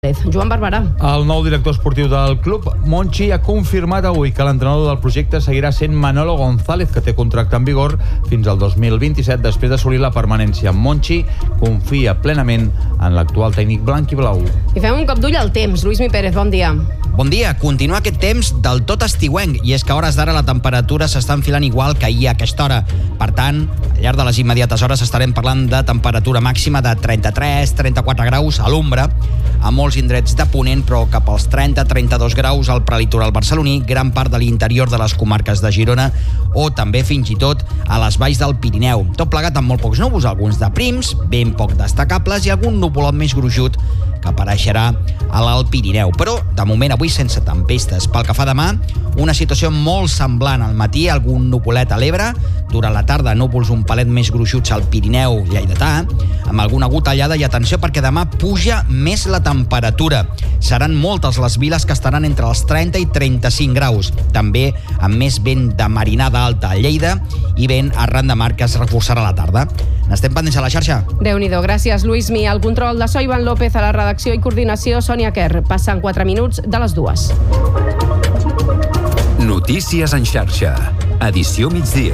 Joan Barberà. El nou director esportiu del club, Monchi, ha confirmat avui que l'entrenador del projecte seguirà sent Manolo González, que té contracte en vigor fins al 2027, després d'assolir la permanència. Monchi confia plenament en l'actual tècnic blanc i blau. I fem un cop d'ull al temps. Luismi Pérez, bon dia. Bon dia. Continua aquest temps del tot estiuenc, i és que a hores d'ara la temperatura s'està enfilant igual que ahir a aquesta hora. Per tant, al llarg de les immediates hores estarem parlant de temperatura màxima de 33-34 graus a l'ombra, a molts indrets de Ponent, però cap als 30-32 graus al prelitoral barceloní, gran part de l'interior de les comarques de Girona o també fins i tot a les valls del Pirineu. Tot plegat amb molt pocs núvols, alguns de prims, ben poc destacables, i algun nuvolot més gruixut que apareixerà a l'Alt Pirineu. Però, de moment, avui sense tempestes. Pel que fa demà, una situació molt semblant. Al matí, algun nuvolet a l'Ebre. Durant la tarda, núvols un palet més gruixuts al Pirineu lleidatà, amb alguna gotellada, i atenció perquè demà puja més la temperatura. Seran moltes les viles que estaran entre els 30 i 35 graus. També amb més vent de marinada alta a Lleida i vent arran de mar que es reforçarà a la tarda. N'estem pendents a la xarxa. Déu-n'hi-do, gràcies, Luismi. El control de so, Ivan López, a la redacció i coordinació, Sònia Kerr. Passen 4 minuts de les 2. Notícies en xarxa. Edició migdia.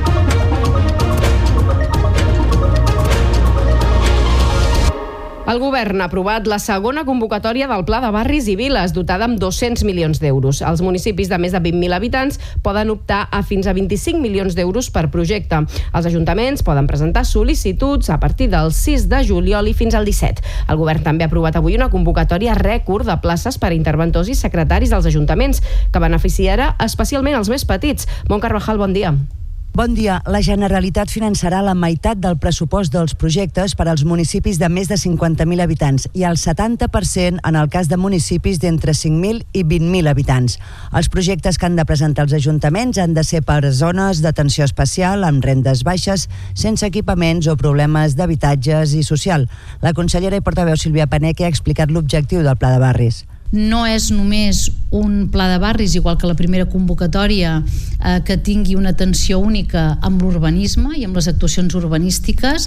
El govern ha aprovat la segona convocatòria del Pla de Barris i Viles, dotada amb 200 milions d'euros. Els municipis de més de 20.000 habitants poden optar a fins a 25 milions d'euros per projecte. Els ajuntaments poden presentar sol·licituds a partir del 6 de juliol i fins al 17. El govern també ha aprovat avui una convocatòria rècord de places per a interventors i secretaris dels ajuntaments, que beneficiarà especialment els més petits. Montse Carvajal, bon dia. Bon dia. La Generalitat finançarà la meitat del pressupost dels projectes per als municipis de més de 50.000 habitants i el 70% en el cas de municipis d'entre 5.000 i 20.000 habitants. Els projectes que han de presentar els ajuntaments han de ser per zones d'atenció especial, amb rendes baixes, sense equipaments o problemes d'habitatges i social. La consellera i portaveu Sílvia Paneque ha explicat l'objectiu del Pla de Barris. No és només un pla de barris, igual que la primera convocatòria, que tingui una atenció única amb l'urbanisme i amb les actuacions urbanístiques.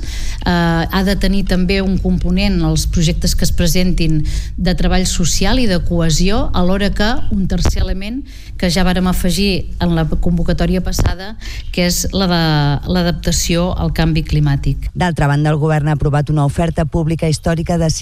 Ha de tenir també un component, els projectes que es presentin, de treball social i de cohesió, alhora que un tercer element que ja vàrem afegir en la convocatòria passada, que és la de l'adaptació al canvi climàtic. D'altra banda, el govern ha aprovat una oferta pública històrica de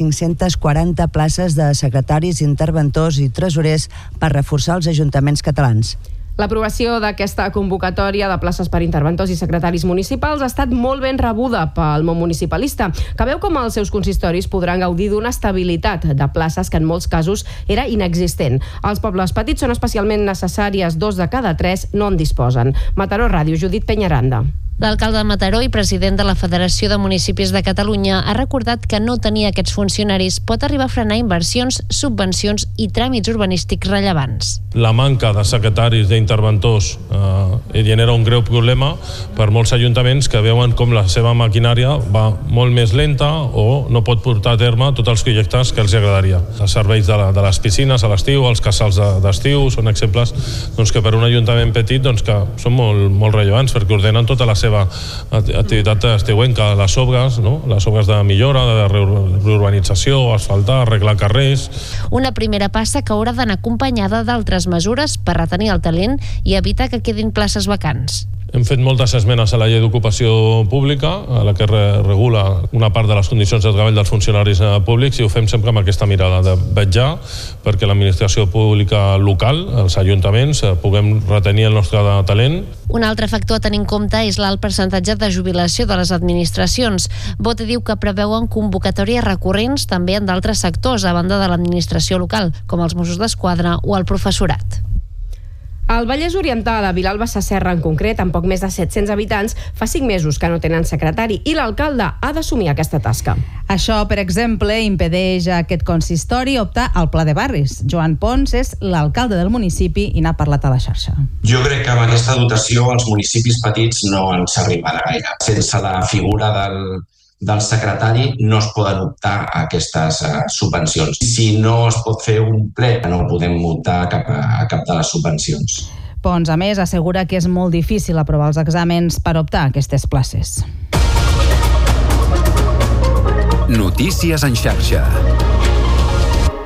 540 places de secretaris, interventors i tresorers per reforçar els ajuntaments catalans. L'aprovació d'aquesta convocatòria de places per interventors i secretaris municipals ha estat molt ben rebuda pel món municipalista, que veu com els seus consistoris podran gaudir d'una estabilitat de places que en molts casos era inexistent. Als pobles petits són especialment necessàries, 2 de cada 3 no en disposen. Mataró Ràdio, Judit Peñaranda. L'alcalde de Mataró i president de la Federació de Municipis de Catalunya ha recordat que no tenir aquests funcionaris pot arribar a frenar inversions, subvencions i tràmits urbanístics rellevants. La manca de secretaris, d'interventors, genera un greu problema per molts ajuntaments que veuen com la seva maquinària va molt més lenta o no pot portar a terme tots els projectes que els agradaria. Els serveis de les piscines a l'estiu, els casals d'estiu, són exemples que per un ajuntament petit que són molt rellevants perquè ordenen tota la seva activitat estiuenca, les obres de millora, de reurbanització, asfaltar, arreglar carrers. Una primera passa que haurà d'anar acompanyada d'altres mesures per retenir el talent i evitar que quedin places vacants. Hem fet moltes esmenes a la llei d'ocupació pública, a la que regula una part de les condicions de treball dels funcionaris públics, i ho fem sempre amb aquesta mirada de vetllar perquè l'administració pública local, els ajuntaments, puguem retenir el nostre talent. Un altre factor a tenir en compte és l'alt percentatge de jubilació de les administracions. Bote diu que preveuen convocatòries recurrents també en d'altres sectors, a banda de l'administració local, com els Mossos d'Esquadra o el professorat. Al Vallès Oriental, a Vilalba Sasserra en concret, amb poc més de 700 habitants, fa 5 mesos que no tenen secretari i l'alcalde ha d'assumir aquesta tasca. Això, per exemple, impedeix a aquest consistori optar al Pla de Barris. Joan Pons és l'alcalde del municipi i n'ha parlat a la xarxa. Jo crec que amb aquesta dotació als municipis petits no ens arribarà gaire. Sense la figura del secretari no es poden optar a aquestes subvencions. Si no es pot fer un ple, no podem optar a cap de les subvencions. Pons, a més, assegura que és molt difícil aprovar els exàmens per optar a aquestes places. Notícies en xarxa.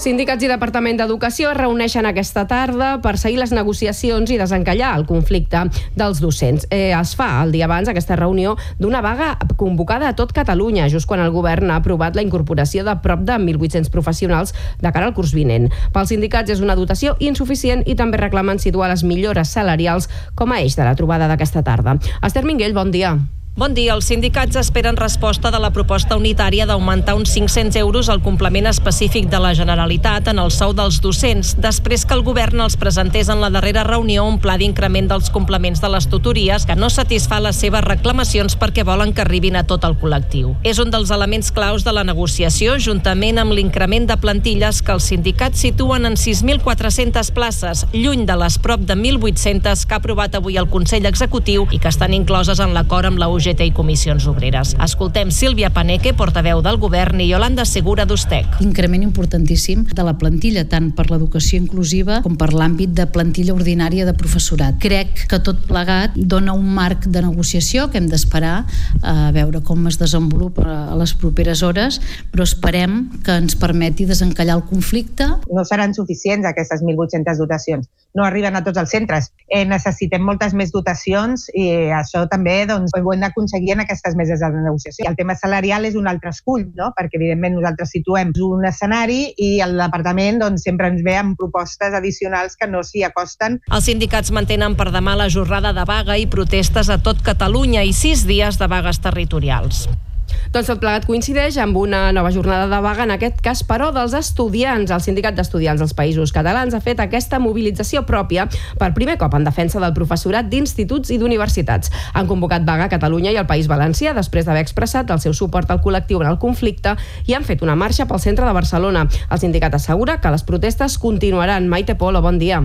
Sindicats i Departament d'Educació es reuneixen aquesta tarda per seguir les negociacions i desencallar el conflicte dels docents. Es fa el dia abans aquesta reunió d'una vaga convocada a tot Catalunya, just quan el govern ha aprovat la incorporació de prop de 1.800 professionals de cara al curs vinent. Pels sindicats és una dotació insuficient i també reclamen situar les millores salarials com a eix de la trobada d'aquesta tarda. Esther Minguell, bon dia. Bon dia. Els sindicats esperen resposta de la proposta unitària d'augmentar uns 500 euros el complement específic de la Generalitat en el sou dels docents, després que el govern els presentés en la darrera reunió un pla d'increment dels complements de les tutories que no satisfà les seves reclamacions perquè volen que arribin a tot el col·lectiu. És un dels elements claus de la negociació, juntament amb l'increment de plantilles que els sindicats situen en 6.400 places, lluny de les prop de 1.800 que ha aprovat avui el Consell Executiu i que estan incloses en l'acord amb la UGT i Comissions Obreres. Escoltem Sílvia Paneque, portaveu del govern, i Yolanda Segura d'Ustec. Increment importantíssim de la plantilla, tant per l'educació inclusiva com per l'àmbit de plantilla ordinària de professorat. Crec que tot plegat dona un marc de negociació que hem d'esperar a veure com es desenvolupa a les properes hores, però esperem que ens permeti desencallar el conflicte. No seran suficients aquestes 1.800 dotacions. No arriben a tots els centres. Necessitem moltes més dotacions i això també ho hem d'aconseguir en aquestes meses de negociació. El tema salarial és un altre escull, no? Perquè evidentment nosaltres situem un escenari i el departament sempre ens ve amb propostes addicionals que no s'hi acosten. Els sindicats mantenen per demà la jornada de vaga i protestes a tot Catalunya i 6 dies de vagues territorials. Doncs tot plegat coincideix amb una nova jornada de vaga, en aquest cas, però, dels estudiants. El Sindicat d'Estudiants dels Països Catalans ha fet aquesta mobilització pròpia per primer cop en defensa del professorat d'instituts i d'universitats. Han convocat vaga a Catalunya i al País Valencià després d'haver expressat el seu suport al col·lectiu en el conflicte i han fet una marxa pel centre de Barcelona. El sindicat assegura que les protestes continuaran. Maite Polo, bon dia.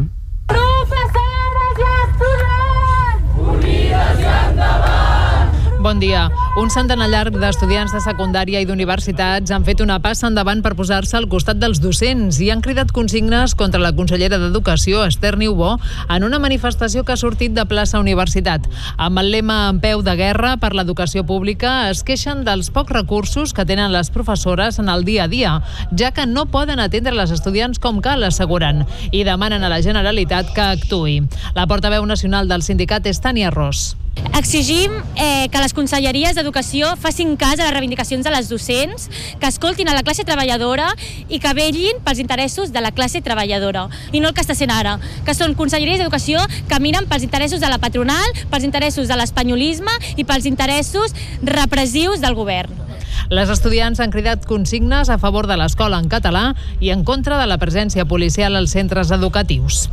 Professores i estudiants! Unides i endavant! Bon dia. Un centenar llarg d'estudiants de secundària i d'universitats han fet una passa endavant per posar-se al costat dels docents i han cridat consignes contra la consellera d'Educació, Esther Niubó, en una manifestació que ha sortit de plaça Universitat. Amb el lema "En peu de guerra per l'educació pública", es queixen dels pocs recursos que tenen les professores en el dia a dia, ja que no poden atendre les estudiants com cal, asseguren, i demanen a la Generalitat que actuï. La portaveu nacional del sindicat és Tània Ros. Exigim que les conselleries d'Educació facin cas a les reivindicacions de les docents, que escoltin a la classe treballadora i que vetllin pels interessos de la classe treballadora. I no el que està sent ara, que són conselleries d'Educació que miren pels interessos de la patronal, pels interessos de l'espanyolisme i pels interessos repressius del govern. Les estudiants han cridat consignes a favor de l'escola en català i en contra de la presència policial als centres educatius.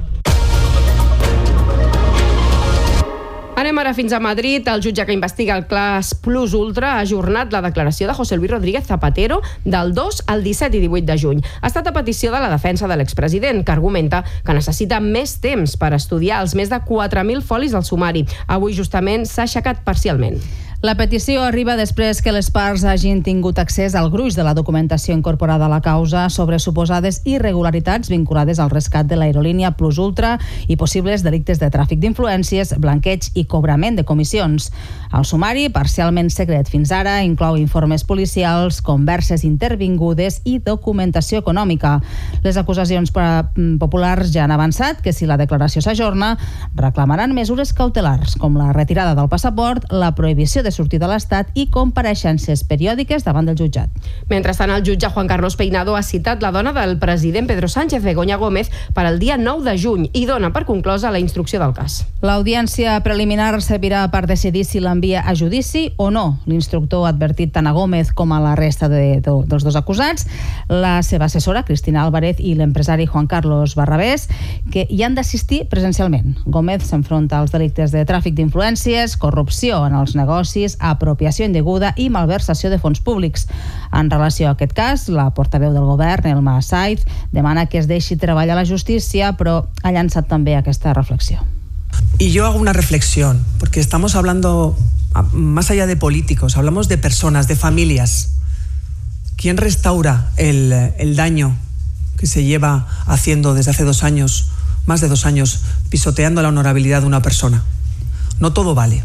Anem ara fins a Madrid. El jutge que investiga el cas Plus Ultra ha ajornat la declaració de José Luis Rodríguez Zapatero del 2 al 17 i 18 de juny. Ha estat a petició de la defensa de l'expresident, que argumenta que necessita més temps per estudiar els més de 4.000 folis del sumari. Avui justament s'ha aixecat parcialment. La petició arriba després que les parts hagin tingut accés al gruix de la documentació incorporada a la causa sobre suposades irregularitats vinculades al rescat de l'aerolínia Plus Ultra i possibles delictes de tràfic d'influències, blanqueig i cobrament de comissions. El sumari, parcialment secret fins ara, inclou informes policials, converses intervingudes i documentació econòmica. Les acusacions populars ja han avançat que si la declaració s'ajorna, reclamaran mesures cautelars, com la retirada del passaport, la prohibició de sortir de l'Estat i compareixences periòdiques davant del jutjat. Mentrestant, el jutge Juan Carlos Peinado ha citat la dona del president Pedro Sánchez, Begoña Gómez, per al dia 9 de juny i dona per conclosa la instrucció del cas. L'audiència preliminar servirà per decidir si l'envia a judici o no. L'instructor ha advertit tant a Gómez com a la resta dels dos acusats, la seva assessora, Cristina Álvarez, i l'empresari Juan Carlos Barrabés, que hi han d'assistir presencialment. Gómez s'enfronta als delictes de tràfic d'influències, corrupció en els negocis, apropiació indeguda i malversació de fons públics. En relació a aquest cas, la portaveu del govern, Elma Saiz, demana que es deixi treballar la justícia, però ha llançat també aquesta reflexió. Y yo hago una reflexión, porque estamos hablando, más allá de políticos, hablamos de personas, de familias. ¿Quién restaura el daño que se lleva haciendo desde hace 2 años, más de 2 años, pisoteando la honorabilidad de una persona? No todo vale.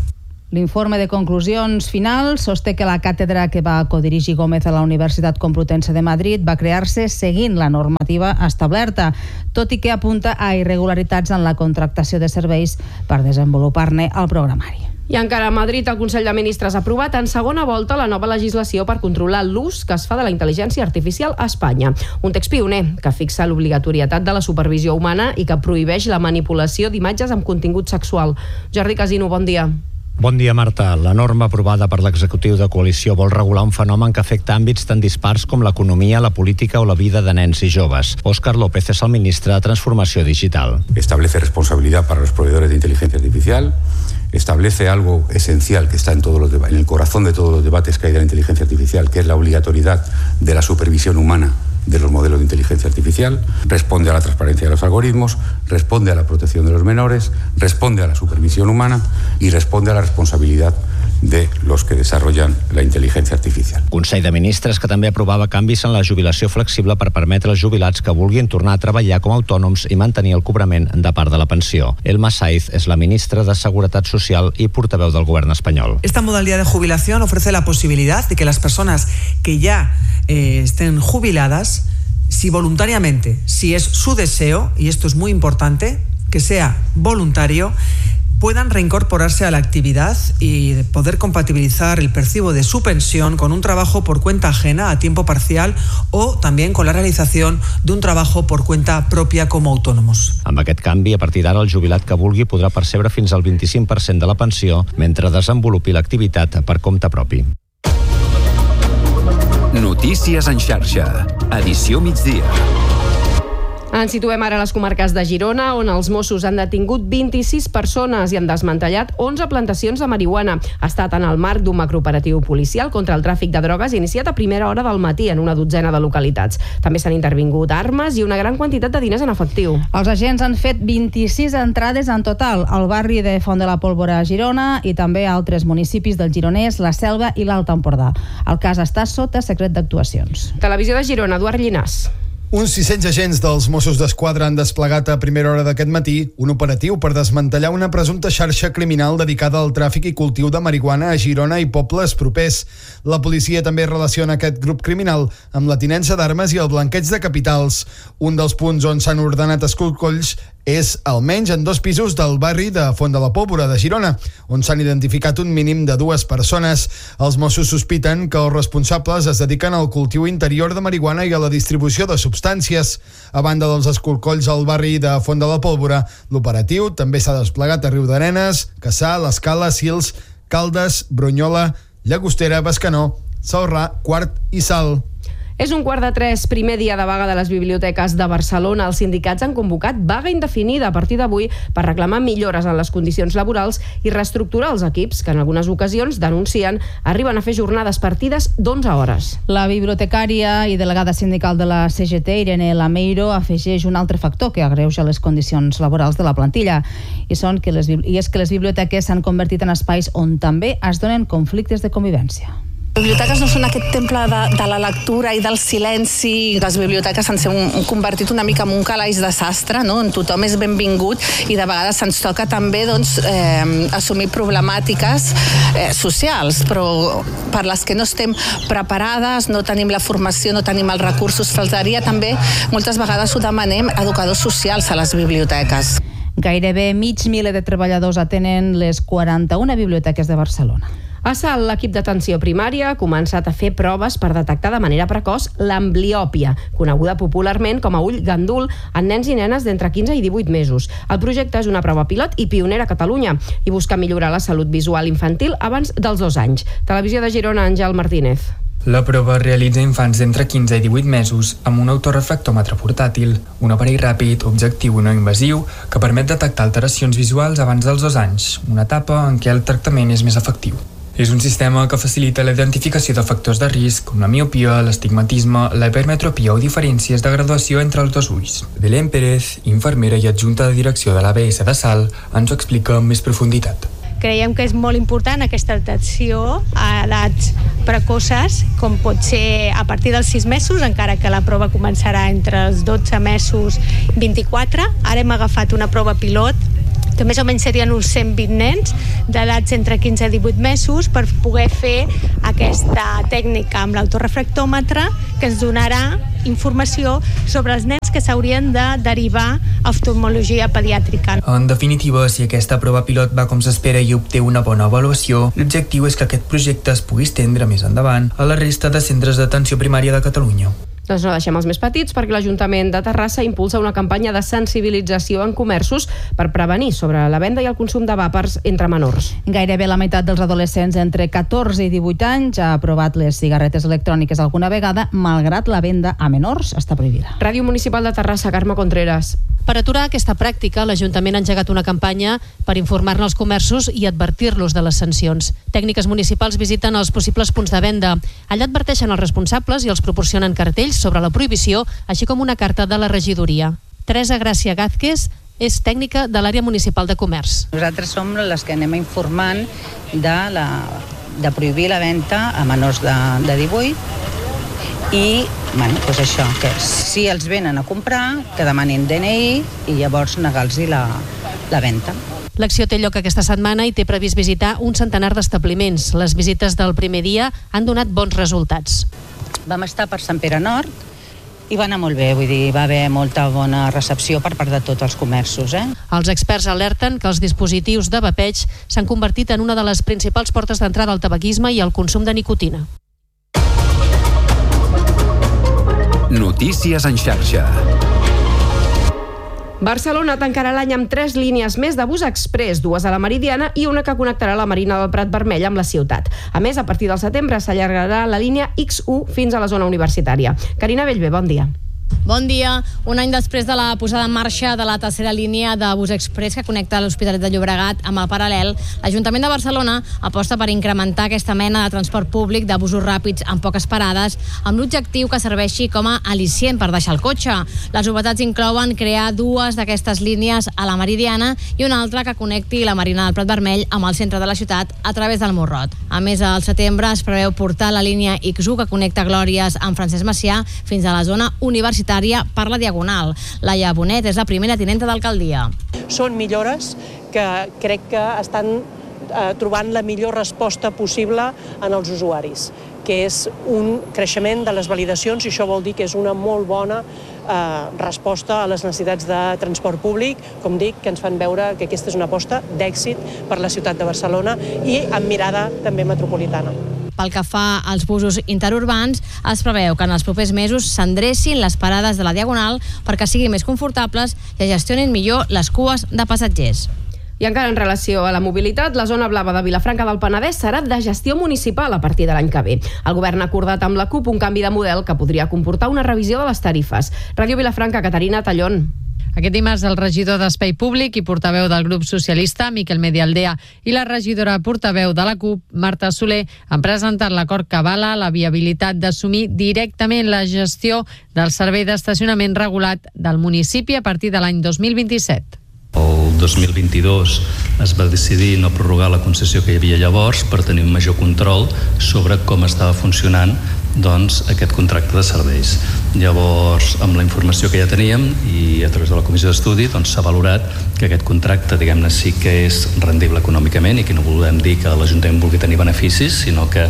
L'informe de conclusions finals sosté que la càtedra que va codirigir Gómez a la Universitat Complutense de Madrid va crear-se seguint la normativa establerta, tot i que apunta a irregularitats en la contractació de serveis per desenvolupar-ne el programari. I encara a Madrid, el Consell de Ministres ha aprovat en segona volta la nova legislació per controlar l'ús que es fa de la intel·ligència artificial a Espanya. Un text pioner que fixa l'obligatorietat de la supervisió humana i que prohibeix la manipulació d'imatges amb contingut sexual. Jordi Casino, bon dia. Bon dia, Marta. La norma aprovada per l'executiu de coalició vol regular un fenomen que afecta àmbits tan dispars com l'economia, la política o la vida de nens i joves. Óscar López és el ministre de Transformació Digital. Establece responsabilidad para los proveedores de inteligencia artificial, establece algo esencial que está en el corazón de todos los debates que hay de la inteligencia artificial, que es la obligatoriedad de la supervisión humana de los modelos de inteligencia artificial, responde a la transparencia de los algoritmos, responde a la protección de los menores, responde a la supervisión humana y responde a la responsabilidad de los que desarrollan la intel·ligència artificial. Consell de Ministres que també aprovava canvis en la jubilació flexible per permetre als jubilats que vulguin tornar a treballar com a autònoms i mantenir el cobrament de part de la pensió. Elma Saiz és la ministra de Seguretat Social i portaveu del govern espanyol. Esta modalidad de jubilación ofrece la posibilidad de que las personas que ya estén jubiladas, si voluntariamente, si es su deseo, y esto es muy importante, que sea voluntario, puedan reincorporarse a la actividad y poder compatibilizar el percibo de su pensión con un trabajo por cuenta ajena a tiempo parcial o también con la realització d'un trabajo por cuenta pròpia com a autònoms. Amb aquest canvi, a partir d'ara, el jubilat que vulgui podrà percebre fins al 25% de la pensió mentre desenvolupi l'activitat per compte propi. Notícies en xarxa. Edició migdia. Ens situem ara a les comarques de Girona, on els Mossos han detingut 26 persones i han desmantellat 11 plantacions de marihuana. Ha estat en el marc d'un macrooperatiu policial contra el tràfic de drogues iniciat a primera hora del matí en una dotzena de localitats. També s'han intervingut armes i una gran quantitat de diners en efectiu. Els agents han fet 26 entrades en total al barri de Font de la Pólvora a Girona i també a altres municipis del Gironès, la Selva i l'Alt Empordà. El cas està sota secret d'actuacions. Televisió de Girona, Eduard Llinàs. Uns 600 agents dels Mossos d'Esquadra han desplegat a primera hora d'aquest matí un operatiu per desmantellar una presumpta xarxa criminal dedicada al tràfic i cultiu de marihuana a Girona i pobles propers. La policia també relaciona aquest grup criminal amb la tinença d'armes i el blanqueig de capitals. Un dels punts on s'han ordenat escorcolls és almenys en 2 pisos del barri de Font de la Pólvora de Girona, on s'han identificat un mínim de 2 persones. Els Mossos sospiten que els responsables es dediquen al cultiu interior de marihuana i a la distribució de substàncies. A banda dels escorcolls al barri de Font de la Pólvora, l'operatiu també s'ha desplegat a Riudarenes, Cassà, l'Escala, Sils, Caldes, Brunyola, Llagostera, Bescanó, Celrà, Quart i Salt. És 2:45, primer dia de vaga de les biblioteques de Barcelona. Els sindicats han convocat vaga indefinida a partir d'avui per reclamar millores en les condicions laborals i reestructurar els equips que en algunes ocasions, denuncien, arriben a fer jornades partides d'11 hores. La bibliotecària i delegada sindical de la CGT, Irene Lameiro, afegeix un altre factor que agreuja les condicions laborals de la plantilla i és que les biblioteques s'han convertit en espais on també es donen conflictes de convivència. Les biblioteques no són aquest temple de la lectura i del silenci. Les biblioteques s'han convertit una mica en un calaix de sastre, no? On tothom és benvingut i de vegades se'ns toca també assumir problemàtiques socials, però per les que no estem preparades, no tenim la formació, no tenim els recursos. Faltaria també, moltes vegades ho demanem, educadors socials a les biblioteques. Gairebé 500.000 de treballadors atenen les 41 biblioteques de Barcelona. A Salt, l'equip d'atenció primària ha començat a fer proves per detectar de manera precoç l'ambliòpia, coneguda popularment com a ull gandul, en nens i nenes d'entre 15 i 18 mesos. El projecte és una prova pilot i pionera a Catalunya i busca millorar la salut visual infantil abans dels 2 anys. Televisió de Girona, Àngel Martínez. La prova realitza infants d'entre 15 i 18 mesos amb un autorefractòmetre portàtil, un aparell ràpid, objectiu i no invasiu que permet detectar alteracions visuals abans dels 2 anys, una etapa en què el tractament és més efectiu. És un sistema que facilita la identificació de factors de risc com la miopia, l'estigmatisme, la hipermetropia o diferències de graduació entre els 2 ulls. Belén Pérez, infermera i adjunta de direcció de l'ABS de Salt, ens ho explica amb més profunditat. Creiem que és molt important aquesta detecció a edats precoces, com pot ser a partir dels 6 mesos, encara que la prova començarà entre els 12 mesos i 24. Ara hem agafat una prova pilot que més o menys serien uns 120 nens d'edats entre 15 i 18 mesos, per poder fer aquesta tècnica amb l'autorefractòmetre que ens donarà informació sobre els nens que s'haurien de derivar a oftalmologia pediàtrica. En definitiva, si aquesta prova pilot va com s'espera i obté una bona avaluació, l'objectiu és que aquest projecte es pugui estendre més endavant a la resta de centres d'atenció primària de Catalunya. Doncs no deixem els més petits perquè l'Ajuntament de Terrassa impulsa una campanya de sensibilització en comerços per prevenir sobre la venda i el consum de vàpers entre menors. Gairebé la meitat dels adolescents entre 14 i 18 anys ha provat les cigarretes electròniques alguna vegada, malgrat la venda a menors està prohibida. Ràdio Municipal de Terrassa, Carme Contreras. Per aturar aquesta pràctica, l'Ajuntament ha engegat una campanya per informar-ne als comerços i advertir-los de les sancions. Tècniques municipals visiten els possibles punts de venda. Allà adverteixen els responsables i els proporcionen cartells sobre la prohibició, així com una carta de la regidoria. Teresa Gràcia Gázquez és tècnica de l'àrea municipal de comerç. Nosaltres som les que anem informant de prohibir la venda a menors de 18 i, doncs això, que si els venen a comprar, que demanin DNI i llavors negar-los la venda. L'acció té lloc aquesta setmana i té previst visitar un centenar d'establiments. Les visites del primer dia han donat bons resultats. Vam estar per Sant Pere Nord i va anar molt bé, vull dir, va haver molta bona recepció per part de tots els comerços. Els experts alerten que els dispositius de vapeig s'han convertit en una de les principals portes d'entrada al tabaquisme i al consum de nicotina. Notícies en xarxa. Barcelona tancarà l'any amb 3 línies més de bus express, 2 a la Meridiana i una que connectarà la Marina del Prat Vermell amb la ciutat. A més, a partir del setembre s'allargarà la línia X1 fins a la zona universitària. Carina Bellver, bon dia. Bon dia. Un any després de la posada en marxa de la tercera línia de bus express que connecta l'Hospitalet de Llobregat amb el Paral·lel, l'Ajuntament de Barcelona aposta per incrementar aquesta mena de transport públic de busos ràpids amb poques parades, amb l'objectiu que serveixi com a al·licient per deixar el cotxe. Les novetats inclouen crear 2 d'aquestes línies a la Meridiana i una altra que connecti la Marina del Prat Vermell amb el centre de la ciutat a través del Morrot. A més, al setembre es preveu portar la línia X1 que connecta Glòries amb Francesc Macià fins a la zona universitària per la Diagonal. Laia Bonet és la primera tinenta d'alcaldia. Són millores que crec que estan trobant la millor resposta possible en els usuaris, que és un creixement de les validacions i això vol dir que és una molt bona resposta a les necessitats de transport públic, com dic, que ens fan veure que aquesta és una aposta d'èxit per la ciutat de Barcelona i amb mirada també metropolitana. Pel que fa als busos interurbans, es preveu que en els propers mesos s'endrecin les parades de la Diagonal perquè siguin més confortables i es gestionin millor les cues de passatgers. I encara en relació a la mobilitat, la zona blava de Vilafranca del Penedès serà de gestió municipal a partir de l'any que ve. El govern ha acordat amb la CUP un canvi de model que podria comportar una revisió de les tarifes. Ràdio Vilafranca, Caterina Tallón. Aquest dimarts el regidor d'Espai Públic i portaveu del grup socialista, Miquel Medialdea, i la regidora portaveu de la CUP, Marta Soler, han presentat l'acord que avala la viabilitat d'assumir directament la gestió del servei d'estacionament regulat del municipi a partir de l'any 2027. El 2022 es va decidir no prorrogar la concessió que hi havia llavors per tenir un major control sobre com estava funcionant aquest contracte de serveis. Llavors, amb la informació que ja teníem i a través de la comissió d'estudi s'ha valorat que aquest contracte, diguem-ne, sí que és rendible econòmicament i que no volem dir que l'Ajuntament vulgui tenir beneficis, sinó que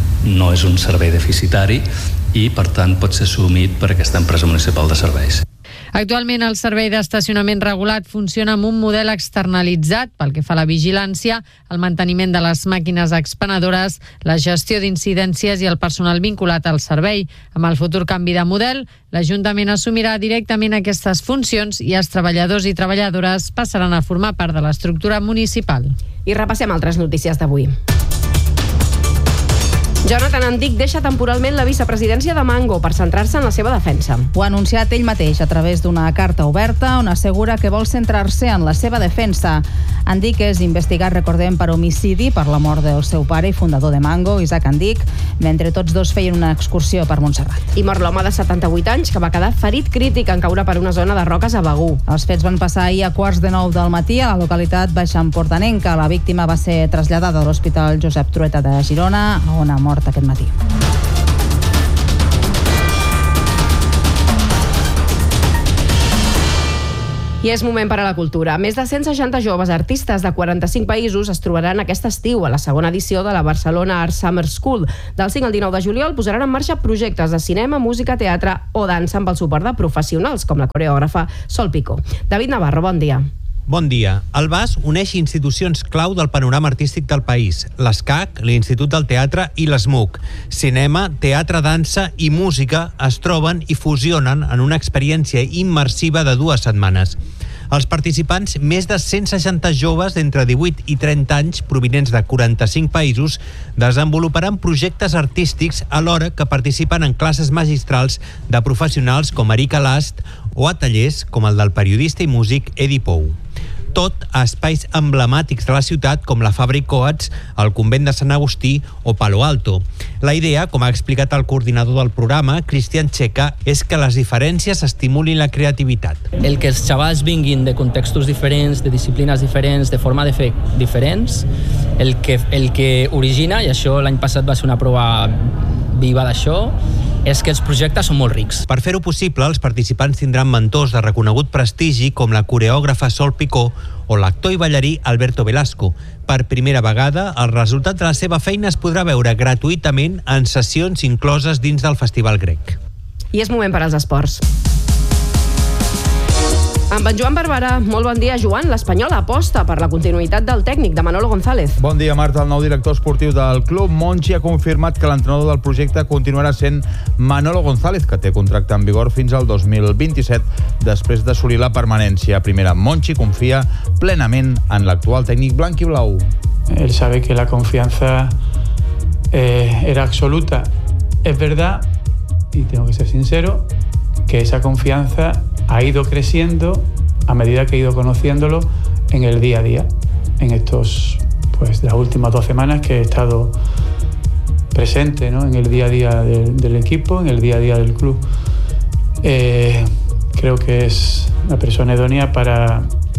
no és un servei deficitari i, per tant, pot ser assumit per aquesta empresa municipal de serveis. Actualment el servei d'estacionament regulat funciona amb un model externalitzat pel que fa a la vigilància, el manteniment de les màquines expenedores, la gestió d'incidències i el personal vinculat al servei. Amb el futur canvi de model, l'Ajuntament assumirà directament aquestes funcions i els treballadors i treballadores passaran a formar part de l'estructura municipal. I repassem altres notícies d'avui. Jonathan Andic deixa temporalment la vicepresidència de Mango per centrar-se en la seva defensa. Ho ha anunciat ell mateix a través d'una carta oberta on assegura que vol centrar-se en la seva defensa. Andic és investigat, recordem, per homicidi per la mort del seu pare i fundador de Mango, Isaac Andic, mentre tots dos feien una excursió per Montserrat. I mor l'home de 78 anys que va quedar ferit crític en caure per una zona de roques a Begur. Els fets van passar ahir a 8:45 del matí a la localitat baixamportanenca. La víctima va ser traslladada a l'Hospital Josep Trueta de Girona, on ha mort aquest matí. I és moment per a la cultura. Més de 160 joves artistes de 45 països es trobaran aquest estiu a la segona edició de la Barcelona Art Summer School. Del 5 al 19 de juliol posaran en marxa projectes de cinema, música, teatre o dansa amb el suport de professionals, com la coreògrafa Sol Picó. David Navarro, bon dia. Bon dia. El BAS uneix institucions clau del panorama artístic del país. L'ESCAC, l'Institut del Teatre i l'ESMUC. Cinema, teatre, dansa i música es troben i fusionen en una experiència immersiva de 2 setmanes. Els participants, més de 160 joves d'entre 18 i 30 anys provinents de 45 països, desenvoluparan projectes artístics alhora que participen en classes magistrals de professionals com Erika Last o a tallers com el del periodista i músic Edi Pou. Tot a espais emblemàtics de la ciutat com la Fàbric Coats, el Convent de Sant Agustí o Palo Alto. La idea, com ha explicat el coordinador del programa, Cristian Checa, és que les diferències estimulin la creativitat. El que els xavals vinguin de contextos diferents, de disciplines diferents, de forma de fer diferents, el que origina, i això l'any passat va ser una prova viva d'això, és que els projectes són molt rics. Per fer-ho possible, els participants tindran mentors de reconegut prestigi com la coreògrafa Sol Picó o l'actor i ballarí Alberto Velasco. Per primera vegada, el resultat de la seva feina es podrà veure gratuïtament en sessions incloses dins del Festival Grec. I és moment per als esports. Amb en Joan Barberà. Molt bon dia, Joan. L'Espanyol aposta per la continuïtat del tècnic de Manolo González. Bon dia, Marta. El nou director esportiu del club, Monchi, ha confirmat que l'entrenador del projecte continuarà sent Manolo González, que té contracte en vigor fins al 2027, després d'assolir la permanència. Primera, Monchi confia plenament en l'actual tècnic blanc i blau. Él sabe que la confianza era absoluta. Es verdad, y tengo que ser sincero, que esa confianza ha ido creciendo a medida que he ido conociéndolo en el día a día, en estos, las últimas 2 semanas que he estado presente, ¿no?, en el día a día del equipo, en el día a día del club. Creo que es la persona idónea para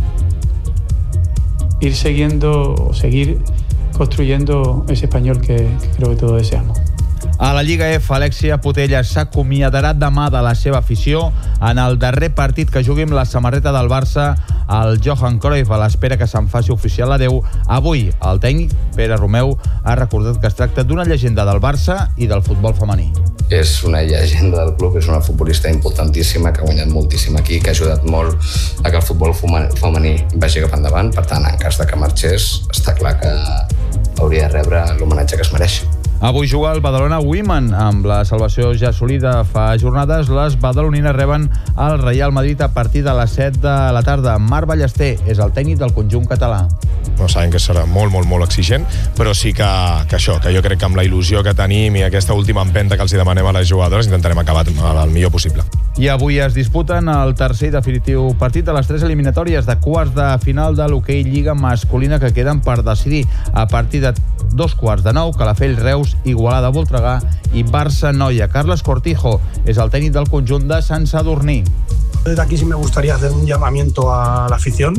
seguir construyendo ese Español que creo que todos deseamos. A la Lliga F, Alexia Putellas s'acomiadarà demà de la seva afició en el darrer partit que jugui amb la samarreta del Barça al Johan Cruyff, a l'espera que se'n faci oficial l'adeu. Avui, el tècnic, Pere Romeu, ha recordat que es tracta d'una llegenda del Barça i del futbol femení. És una llegenda del club, és una futbolista importantíssima, que ha guanyat moltíssim aquí, que ha ajudat molt a que el futbol femení vagi cap endavant. Per tant, en cas de que marxés, està clar que hauria de rebre l'homenatge que es mereix. Avui juga el Badalona Women. Amb la salvació ja assolida fa jornades, les badalonines reben el Real Madrid a partir de les 7 de la tarda. Marc Ballester és el tècnic del conjunt català. No, sabem que serà molt exigent, però sí que jo crec que amb la il·lusió que tenim i aquesta última empenta que els demanem a les jugadores intentarem acabar el millor possible. I avui es disputen el tercer i definitiu partit de les 3 eliminatòries de quarts de final de l'hoquei Lliga masculina que queden per decidir a partir de 8:45, Calafell, Reus, Igualada, Voltregà i Barça, Noia. Carles Cortijo és el tècnic del conjunt de Sant Sadurní. Desde aquí sí me gustaría hacer un llamamiento a la afición.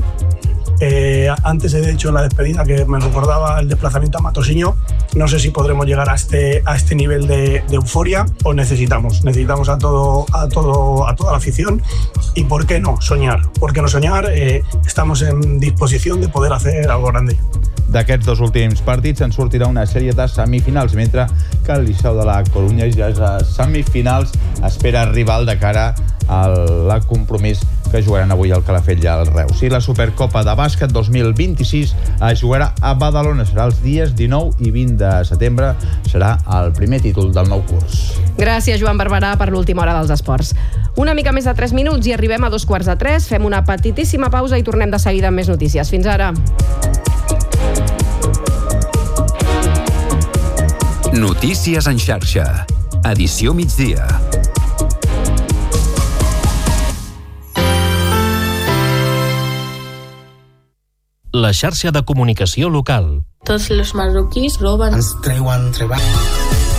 Antes he dicho en la despedida que me recordaba el desplazamiento a Matosiño. No sé si podremos llegar a este nivel de euforia o necesitamos a toda la afición. Y ¿por qué no soñar? ¿Por qué no soñar? Estamos en disposición de poder hacer algo grande. D'aquests 2 últims partits en sortirà una sèrie de semifinals, mentre que el Liceu de la Corunya ja és a semifinals, espera rival de cara al compromís que jugaran avui al Calafell i al Reus. I la Supercopa de Bàsquet 2026 es jugarà a Badalona. Serà els dies 19 i 20 de setembre. Serà el primer títol del nou curs. Gràcies, Joan Barberà, per l'última hora dels esports. Una mica més de 3 minuts i arribem a 2:45. Fem una petitíssima pausa i tornem de seguida amb més notícies. Fins ara. Notícies en xarxa. Edició migdia. La xarxa de comunicació local. Tots els marroquís roben. Ens treuen treball.